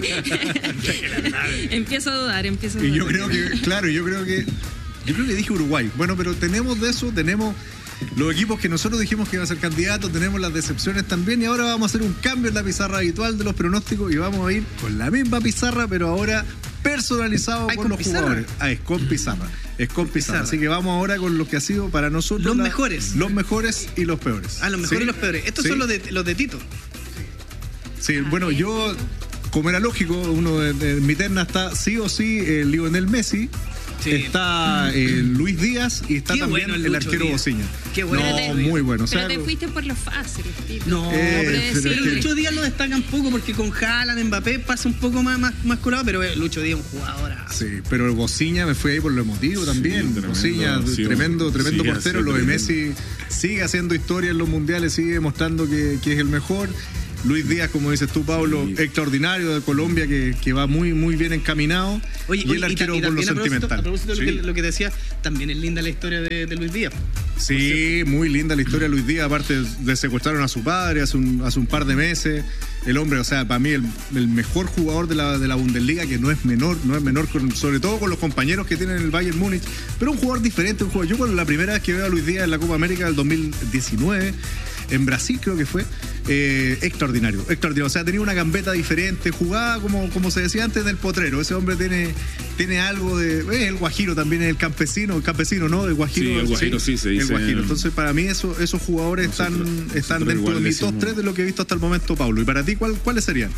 que empiezo a dudar, empiezo a Y dudar. yo creo que, claro, yo creo que, yo creo que dije Uruguay. Bueno, pero tenemos de eso, tenemos los equipos que nosotros dijimos que iban a ser candidatos, tenemos las decepciones también y ahora vamos a hacer un cambio en la pizarra habitual de los pronósticos y vamos a ir con la misma pizarra, pero ahora personalizado Ay, por ¿con los pizarra? jugadores. Ah, es con pizarra. Es con pizarra. Pizarra. Así que vamos ahora con lo que ha sido para nosotros Los la- mejores. Los mejores y los peores. Ah, los mejores ¿Sí? y los peores. Estos Sí. son los de, los de Tito. Sí, bueno, yo, como era lógico, uno de, de mi terna está sí o sí eh, Lionel Messi. Sí. está eh, Luis Díaz y está Qué también bueno el el Lucho arquero Díaz. Bociña. Qué bueno. No, Pero te- muy bueno. O sea, Pero te fuiste por lo fácil, Tito. No, Eh, pero, pero pero es que- Lucho Díaz lo destaca un poco porque con Haaland, Mbappé pasa un poco más, más, más colado, pero eh, Lucho Díaz es un jugador. sí, pero Bociña me fui ahí por lo emotivo también. tremendo, Bociña, sí, tremendo, tremendo sigue portero. haciendo Lo de tremendo. Messi sigue haciendo historia en los mundiales, sigue demostrando que, que es el mejor. Luis Díaz, como dices tú, Pablo, Sí. extraordinario de Colombia, que, que va muy, muy bien encaminado. Oye, y oye, el arquero y ta- y por lo también a propósito- sentimental. A propósito de Sí. lo, que, lo que decía, también es linda la historia de, de Luis Díaz. Sí, muy linda la historia de Luis Díaz, aparte de secuestraron a su padre hace un, hace un par de meses. El hombre, o sea, para mí el, el mejor jugador de la, de la Bundesliga, que no es menor, no es menor, con, sobre todo con los compañeros que tienen el Bayern Múnich, pero un jugador diferente, un jugador. Yo cuando la primera vez que veo a Luis Díaz en la Copa América del dos mil diecinueve, en Brasil creo que fue, eh, extraordinario, extraordinario. O sea, tenía una gambeta diferente, jugaba como, como se decía antes del potrero. Ese hombre tiene, tiene algo de... Eh, el guajiro también, el campesino, el campesino, ¿no? El guajiro. Sí, el guajiro, sí, se dice. El guajiro. Entonces, para mí eso, esos jugadores están, Nosotros- están nosotros dentro igual de mi decimos- top tres de lo que he visto hasta el momento, Pablo. ¿Y para ti cuál, cuáles serían?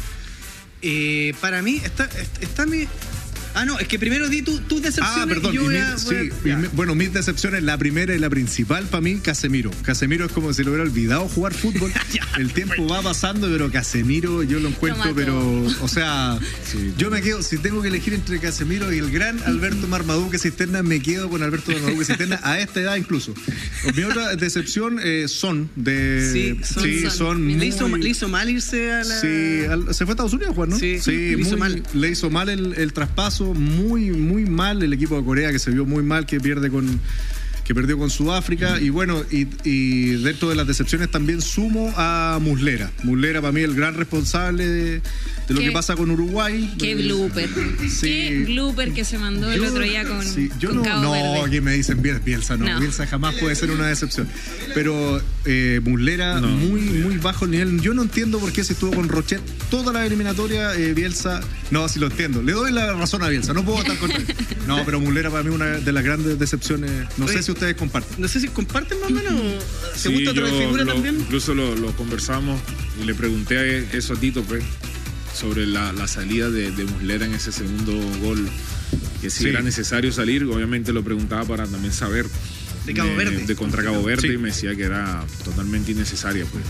Eh, para mí, está, está mi. Ah, no, es que primero di tu- tus decepciones Ah, perdón. y yo y voy mi- a. voy a- sí, y ya. mi- bueno, mis decepciones, la primera y la principal para mí, Casemiro. Casemiro es como si lo hubiera olvidado jugar fútbol. Ya, El tiempo va pasando, pero Casemiro yo lo encuentro, mató. pero, o sea, Sí. yo me quedo, si tengo que elegir entre Casemiro y el gran Alberto Marmaduke Cisterna, me quedo con Alberto Marmaduke Cisterna a esta edad incluso. Mi otra decepción eh, son de... Sí, Son, sí, Son. son Le, muy- hizo, le hizo mal irse a la. Sí, al- se fue a Estados Unidos, Juan, ¿no? Sí, le hizo muy- mal. Le hizo mal el, el traspaso, muy, muy mal el equipo de Corea, que se vio muy mal, que pierde con que perdió con Sudáfrica. Y bueno, y, y dentro de las decepciones también sumo a Muslera. Muslera para mí el gran responsable de, de lo Qué- que pasa con Uruguay. Qué Eh, blooper. Sí. Qué blooper que se mandó el Yo- otro día con, sí, yo con no, Cabo no, Verde. aquí me dicen Biel- Bielsa, no, No. Bielsa jamás puede ser una decepción. Pero eh, Muslera, No. muy, muy bajo el nivel. Yo no entiendo por qué se estuvo con Rochet toda la eliminatoria, eh, Bielsa. No, sí lo entiendo. Le doy la razón a Bielsa, no puedo estar contra él. No, pero Muslera para mí una de las grandes decepciones. No Oye, sé si ustedes comparten. No sé si comparten más o menos. ¿Te Sí, gusta otra yo figura lo- también? Incluso lo, lo conversamos y le pregunté a eso a Tito, pues, sobre la, la salida de, de Muslera en ese segundo gol, que si Sí. era necesario salir. Obviamente lo preguntaba para también saber De Cabo Verde. de contra Cabo Verde, Sí. y me decía que era totalmente innecesaria, pues.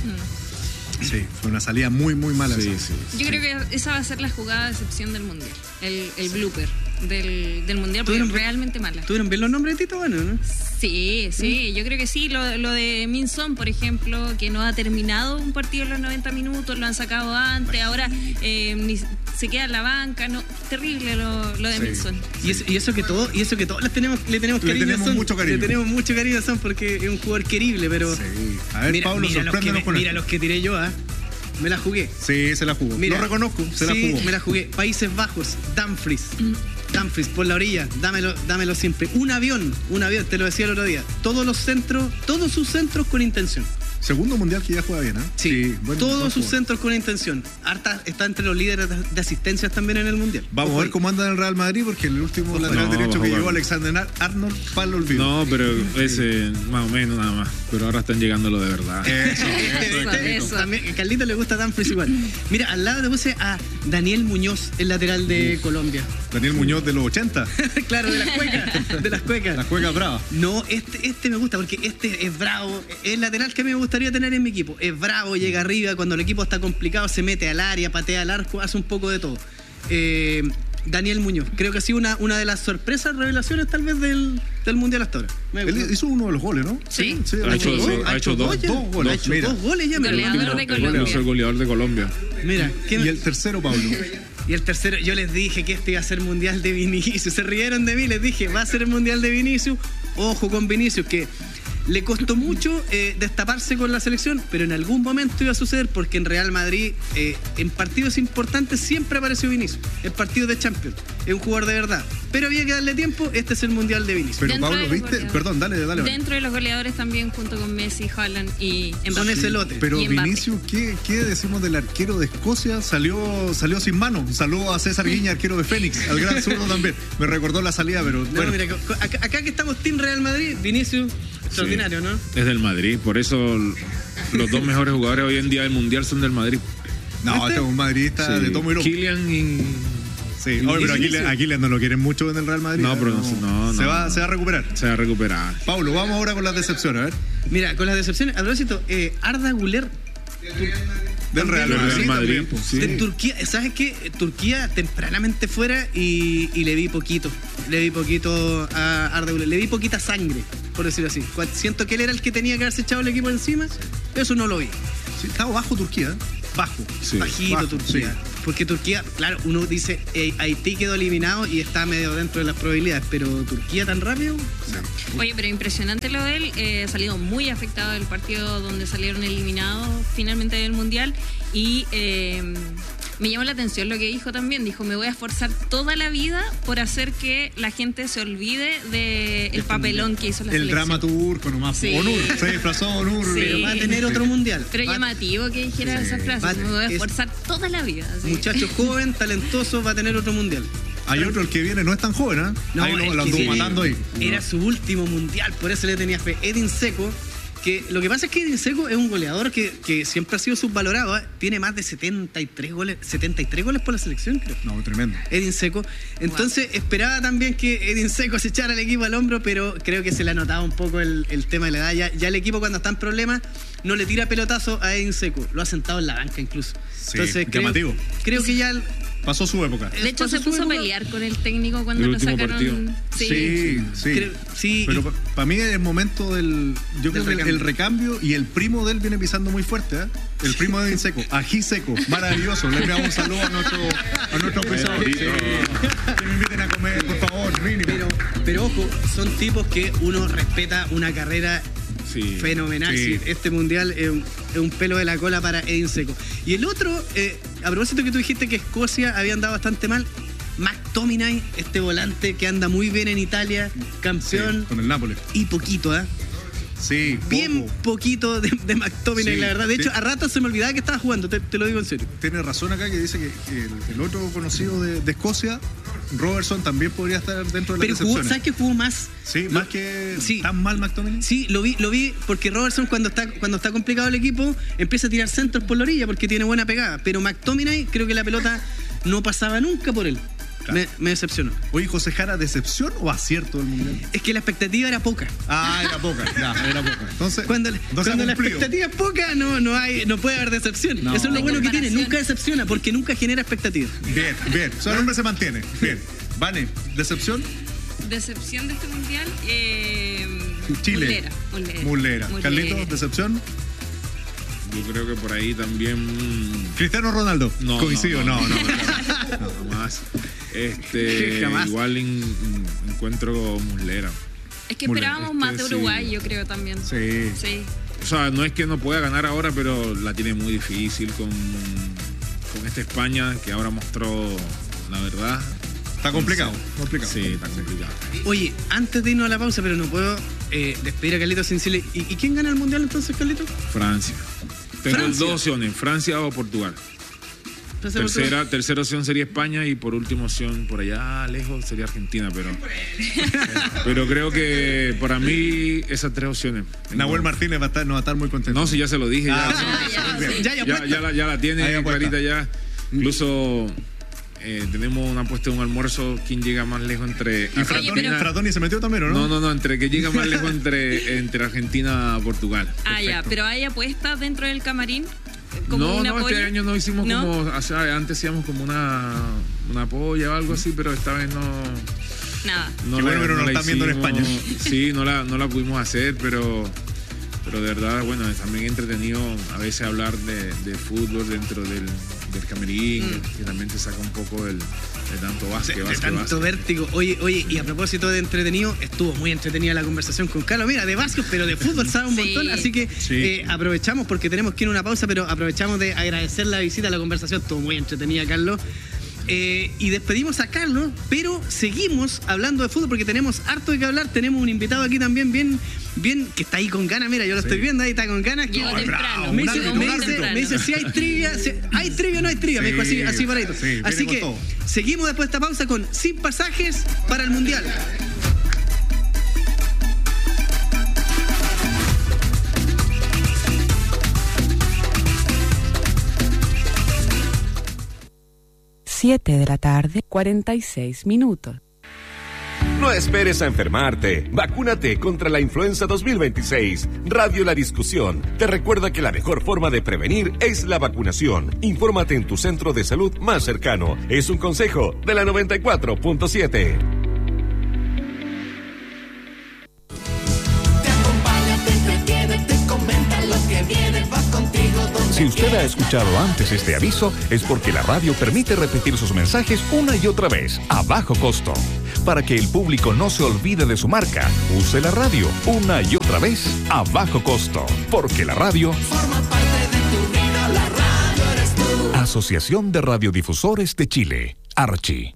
Sí, fue una salida muy, muy mala. Sí, esa. sí. Yo creo que esa va a ser la jugada de excepción del mundial. El, el blooper del, del mundial, porque ¿Tuvieron- es realmente mala. ¿Tuvieron bien los nombres de Tito? Bueno, ¿no? Sí, sí, yo creo que sí. Lo, lo de Minson, por ejemplo, que no ha terminado un partido en los noventa minutos, lo han sacado antes, ahora eh, ni- se queda en la banca. No, terrible lo, lo de Sí. Minson. Y eso, y eso que todo, y eso que todos les tenemos, le tenemos Le cariño a tenemos Son. mucho cariño. Le tenemos mucho cariño a Son porque es un jugador querible, pero. Sí. A ver, mira, Pablo, mira los que, sorpréndenos me- con mira esto. los que tiré yo, ¿ah? Me la jugué. Sí, se la jugó. Mira, Lo reconozco, se sí, la jugó. me la jugué. Países Bajos, Dumfries. Dumfries, por la orilla, dámelo, dámelo siempre. Un avión, un avión, te lo decía el otro día. Todos los centros, todos sus centros con intención. Segundo mundial que ya juega bien, ¿eh? Sí, buen- todos buen sus jugador. centros con intención. Harta está entre los líderes de, de asistencias también en el mundial. Vamos Ojo a ver ahí. cómo anda en el Real Madrid, porque el último Ojo, lateral no, derecho va a que jugar. llegó Alexander Ar- Arnold, para el olvido. No, pero ese más o menos nada más. Pero ahora están llegando lo de verdad. Eso, Este, Eso, este, eso. También, a Carlito le gusta Dumfries igual. Mira, al lado te puse a Daniel Muñoz, el lateral de Colombia. Daniel Muñoz de los ochenta, Claro, de las cuecas. De las cuecas. la juega brava. No, este, este me gusta porque este es bravo. Es el lateral que a mí me gustaría tener en mi equipo. Es bravo, llega arriba, cuando el equipo está complicado se mete al área, patea al arco, hace un poco de todo. Eh, Daniel Muñoz, creo que ha sido una, una de las sorpresas, revelaciones tal vez del, del Mundial hasta ahora. Me Él gusta. hizo uno de los goles, ¿no? Sí. Ha hecho dos, dos, ha ha hecho dos. ya. dos goles, Ha hecho mira. dos goles ya, mira. Goleador el último. de El Colombia. goleador, el goleador de Colombia. Mira, ¿qué me- Y el tercero, Pablo. Y el tercero, yo les dije que este iba a ser Mundial de Vinicius. Se rieron de mí, les dije, va a ser el Mundial de Vinicius. Ojo con Vinicius, que le costó mucho eh, destaparse con la selección, pero en algún momento iba a suceder porque en Real Madrid, eh, en partidos importantes, siempre apareció Vinicius. En partidos de Champions. Es un jugador de verdad. Pero había que darle tiempo, este es el Mundial de Vinicius. Pero Dentro Pablo, de los ¿viste? goleadores. Perdón, dale, dale. dale. Dentro de los goleadores también, junto con Messi, Haaland y Son Mbappé. ese lote. Pero Y Mbappé. Vinicius, ¿qué, ¿qué decimos del arquero de Escocia? Salió, salió sin mano. Saludó a César Guiña, arquero de Fénix, al gran zurdo también. Me recordó la salida, pero No, bueno. mira, co- acá, acá que estamos Team Real Madrid, Vinicius, extraordinario, ¿no? Es del Madrid, por eso l- los dos mejores jugadores hoy en día del Mundial son del Madrid. No, este es un madridista Sí. de tomo y lomo. Kylian y... Sí, Sí, oye, pero Aquiles, Aquiles no lo quieren mucho en el Real Madrid. No, pero no, no, se, no, va, no. se va a recuperar. Se va a recuperar. Paulo, vamos ahora con las decepciones, a ver. Mira, con las decepciones, a propósito, eh, Arda Güler Del Real Del Madrid. Real Madrid, también, pues. sí. de Turquía, ¿sabes qué? Turquía tempranamente fuera y, y le vi poquito. Le vi poquito a Arda Güler. Le vi poquita sangre, por decirlo así. Cuando siento que él era el que tenía que haberse echado el equipo encima. Eso no lo vi. Sí, estaba bajo Turquía, ¿eh? Bajo. Sí. Bajito bajo, Turquía. sí. Porque Turquía, claro, uno dice eh, Haití quedó eliminado y está medio dentro de las probabilidades, pero Turquía tan rápido. Oye, pero impresionante lo de él. Eh, ha salido muy afectado del partido donde salieron eliminados finalmente del Mundial. Y eh, me llamó la atención lo que dijo también. Dijo, me voy a esforzar toda la vida por hacer que la gente se olvide del papelón que hizo la El selección. drama turco nomás. Sí. Onur, se disfrazó Onur. Sí. Pero va a tener otro mundial. Pero Va- llamativo que dijera Sí. esa frase. Va- Me voy a es- esforzar toda la vida. así. Muchacho joven, talentoso, va a tener otro mundial. Hay otro, el que viene, no es tan joven, ¿eh? No, ahí lo, el lo que anduvo viene matando ahí. Era su último mundial, por eso le tenía fe. Edin Dzeko, que lo que pasa es que Edin Dzeko es un goleador que, que siempre ha sido subvalorado. ¿eh? Tiene más de setenta y tres goles, setenta y tres goles por la selección, creo. No, tremendo. Edin Dzeko. Entonces esperaba también que Edin Dzeko se echara el equipo al hombro, pero creo que se le ha notado un poco el, el tema de la edad. Ya, ya el equipo cuando está en problemas no le tira pelotazo a Edin Dzeko, lo ha sentado en la banca incluso. Sí, Entonces creo, llamativo. creo que ya... Pasó su época. De hecho, pasó se su puso a época. pelear con el técnico cuando El lo último sacaron. partido. Sí, sí. Creo- sí, Pero y- para mí es el momento del. Yo creo Del que el- el recambio y el primo de él viene pisando muy fuerte, ¿eh? El primo de Edin Dzeko, Ají Seco, maravilloso. Le enviamos un saludo a nuestro, a nuestro auspiciador. Ay, Sí. no. Que me inviten a comer, por favor, mínimo. Pero, pero ojo, son tipos que uno respeta una carrera Sí. fenomenal. Sí. Sí, este mundial es un, es un pelo de la cola para Edin Dzeko. Y el otro, eh, a propósito que tú dijiste que Escocia había andado bastante mal, McTominay, este volante que anda muy bien en Italia, Sí, campeón, con el Nápoles. y poquito, ¿eh? Sí, Bien poco. poquito de, de McTominay, Sí, la verdad. De sí. hecho, a ratos se me olvidaba que estaba jugando, te, te lo digo en serio. Tiene razón acá que dice que, que el, el otro conocido de, de Escocia, Robertson, también podría estar dentro de las Pero jugó, decepciones. ¿sabes que jugó más? Sí, Lo- más que sí. tan mal McTominay. Sí, lo vi, lo vi porque Robertson cuando está, cuando está complicado el equipo empieza a tirar centros por la orilla porque tiene buena pegada. Pero McTominay creo que la pelota no pasaba nunca por él. Claro. Me, me decepcionó. Oye, José Jara, ¿decepción o acierto del mundial? Es que la expectativa era poca. Ah, era poca, ya, era poca. Entonces, Cuando, entonces cuando ha la cumplido. expectativa es poca, no, no, hay, no puede haber decepción. No. Eso es lo En bueno que tiene. comparación. Nunca decepciona porque nunca genera expectativa. Bien, bien. O sea, el hombre se mantiene. Bien. Vane, ¿decepción? Decepción de este mundial. Eh, Chile. Muslera. Muslera. Mulera. Muslera. Carlitos, ¿decepción? Yo creo que por ahí también. Cristiano Ronaldo. No, Coincido, no, no, no. no. No, jamás. Este, Jamás. Igual en- en- encuentro Muslera. Es que Muslera, esperábamos este más de sí. Uruguay, yo creo también. Sí. Sí. O sea, no es que no pueda ganar ahora, pero la tiene muy difícil con, con esta España que ahora mostró la verdad. Está complicado. complicado. Sí, está complicado. Oye, antes de irnos a la pausa, pero no puedo eh, despedir a Carlitos sin decirle, ¿y, ¿y quién gana el mundial entonces, Carlitos? Francia. Tengo Francia. dos opciones, Francia o Portugal. Francia, Portugal. Tercera, tercera opción sería España y por última opción por allá lejos sería Argentina, pero pero creo que para mí esas tres opciones. Nahuel Martínez va a estar, no va a estar muy contento. No, si ya se lo dije, Ah, ya, sí, ya, muy bien. sí. Ya, ya, ya, puesta. ya la, ya la tiene Ahí apuesta. clarita ya. Incluso eh, tenemos una apuesta de un almuerzo, quién llega más lejos entre Y Fratoni, pero- Fratoni se metió también, ¿o no? no, no, no, entre que llega más lejos entre, entre Argentina y Portugal. Ah, ya. Perfecto. Pero hay apuestas dentro del camarín. Como No, un no, apoyo. este año no hicimos ¿No? como, o sea, antes hacíamos como una, una polla o algo así, pero esta vez no. Nada. No Qué bueno que no nos la están viendo en hicimos. España. Sí, no la, no la pudimos hacer, pero, pero de verdad, bueno, es también entretenido a veces hablar de, de fútbol dentro del, del camerín, Mm. que también te saca un poco el, de tanto De, básquet, de básquet, tanto básquet. vértigo. Oye, oye, y a propósito de entretenido, estuvo muy entretenida la conversación con Carlos. Mira, de básquet, pero de fútbol sabe un Sí. montón. Así que Sí. eh, aprovechamos porque tenemos que ir a una pausa, pero aprovechamos de agradecer la visita, la conversación. Estuvo muy entretenida, Carlos. Eh, y despedimos a Carlos, pero seguimos hablando de fútbol porque tenemos harto de qué hablar. Tenemos un invitado aquí también bien, bien, que está ahí con ganas. Mira, yo lo Sí. estoy viendo ahí, está con ganas. Llegó Que- temprano. me un dice, árbitro, me un dice- árbitro. me dice si hay trivia, si- hay trivia o no hay trivia, me dijo así, Sí, así paradito. sí, viene así con que todo. seguimos después de esta pausa con Sin Pasajes para el Mundial. siete de la tarde, cuarenta y seis minutos. No esperes a enfermarte. Vacúnate contra la influenza dos mil veintiséis. Radio La Discusión te recuerda que la mejor forma de prevenir es la vacunación. Infórmate en tu centro de salud más cercano. Es un consejo de la noventa y cuatro punto siete. Si usted ha escuchado antes este aviso, es porque la radio permite repetir sus mensajes una y otra vez, a bajo costo. Para que el público no se olvide de su marca, use la radio una y otra vez, a bajo costo. Porque la radio forma parte de tu vida, la radio eres tú. Asociación de Radiodifusores de Chile, Archi.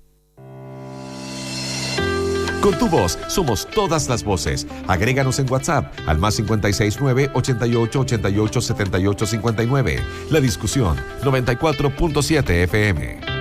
Con tu voz somos todas las voces. Agréganos en WhatsApp al más cincuenta y seis nueve, ochenta y ocho, ochenta y ocho, setenta y ocho cincuenta y nueve. La Discusión noventa y cuatro punto siete F M.